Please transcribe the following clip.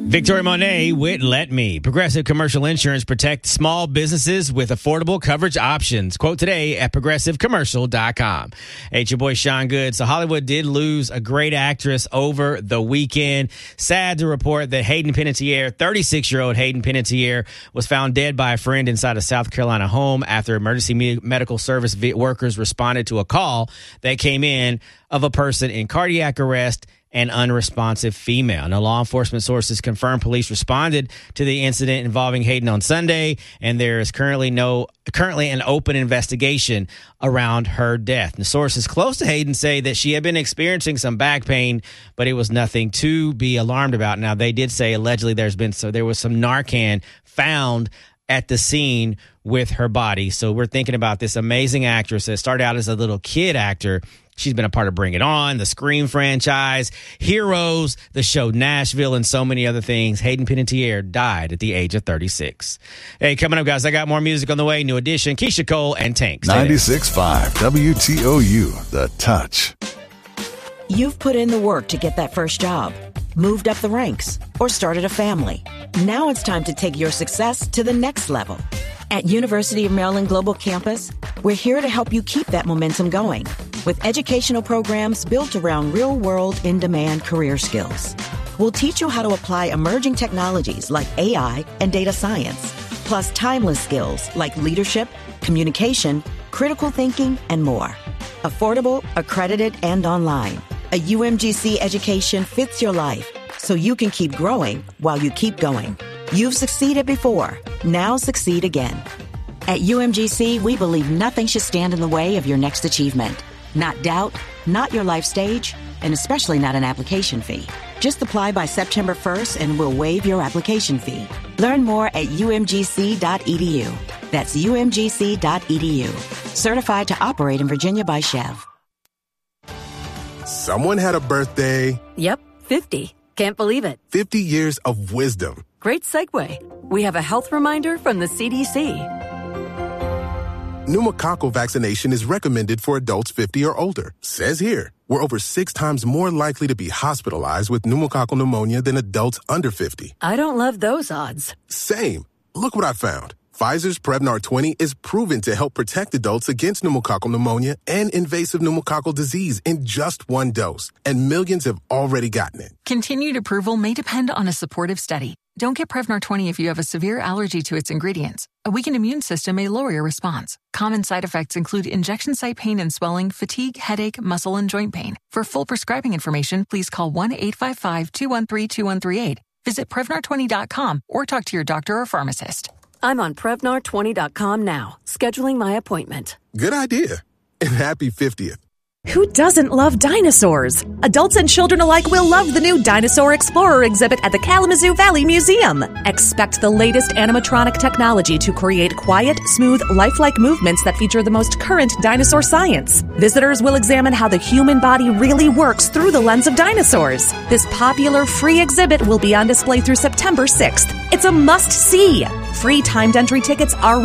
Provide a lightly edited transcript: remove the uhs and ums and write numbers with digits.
Victoria Monet with Let Me. Progressive Commercial Insurance protects small businesses with affordable coverage options. Quote today at progressivecommercial.com. Hey, it's your boy Sean Good. So Hollywood did lose a great actress over the weekend. Sad to report that Hayden Panettiere, 36-year-old Hayden Panettiere, was found dead by a friend inside a South Carolina home after emergency medical service workers responded to a call that came in of a person in cardiac arrest and unresponsive female. Now, law enforcement sources confirmed police responded to the incident involving Hayden on Sunday, and there is currently an open investigation around her death. The sources close to Hayden say that she had been experiencing some back pain, but it was nothing to be alarmed about. Now, they did say allegedly there was some Narcan found at the scene with her body. So we're thinking about this amazing actress that started out as a little kid actor. She's been a part of Bring It On, the Scream franchise, Heroes, the show Nashville, and so many other things. Hayden Panettiere died at the age of 36. Hey, coming up, guys, I got more music on the way. New edition, Keisha Cole and Tank. 96.5 WTOU, The Touch. You've put in the work to get that first job, moved up the ranks, or started a family. Now it's time to take your success to the next level. At University of Maryland Global Campus, we're here to help you keep that momentum going with educational programs built around real-world, in-demand career skills. We'll teach you how to apply emerging technologies like AI and data science, plus timeless skills like leadership, communication, critical thinking, and more. Affordable, accredited, and online. A UMGC education fits your life so you can keep growing while you keep going. You've succeeded before. Now succeed again. At UMGC, we believe nothing should stand in the way of your next achievement. Not doubt, not your life stage, and especially not an application fee. Just apply by September 1st and we'll waive your application fee. Learn more at umgc.edu. That's umgc.edu. Certified to operate in Virginia by Chev. Someone had a birthday. Yep, 50. Can't believe it. 50 years of wisdom. Great segue. We have a health reminder from the CDC. Pneumococcal vaccination is recommended for adults 50 or older. Says here, we're over 6 times more likely to be hospitalized with pneumococcal pneumonia than adults under 50. I don't love those odds. Same. Look what I found. Pfizer's Prevnar 20 is proven to help protect adults against pneumococcal pneumonia and invasive pneumococcal disease in just 1 dose. And millions have already gotten it. Continued approval may depend on a supportive study. Don't get Prevnar 20 if you have a severe allergy to its ingredients. A weakened immune system may lower your response. Common side effects include injection site pain and swelling, fatigue, headache, muscle, and joint pain. For full prescribing information, please call 1-855-213-2138. Visit Prevnar20.com or talk to your doctor or pharmacist. I'm on Prevnar20.com now, scheduling my appointment. Good idea. And happy 50th. Who doesn't love dinosaurs? Adults and children alike will love the new Dinosaur Explorer exhibit at the Kalamazoo Valley Museum. Expect the latest animatronic technology to create quiet, smooth, lifelike movements that feature the most current dinosaur science. Visitors will examine how the human body really works through the lens of dinosaurs. This popular free exhibit will be on display through September 6th. It's a must-see. Free timed entry tickets are